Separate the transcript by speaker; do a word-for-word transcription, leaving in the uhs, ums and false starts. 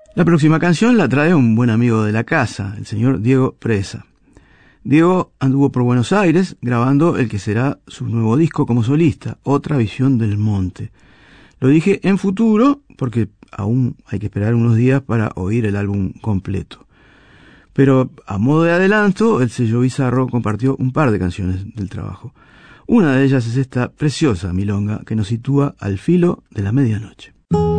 Speaker 1: La próxima canción la trae un buen amigo de la casa, el señor Diego Presa. Diego anduvo por Buenos Aires grabando el que será su nuevo disco como solista, Otra Visión del Monte. Lo dije en futuro porque aún hay que esperar unos días para oír el álbum completo. Pero a modo de adelanto, el sello Bizarro compartió un par de canciones del trabajo. Una de ellas es esta preciosa milonga que nos sitúa al filo de la medianoche.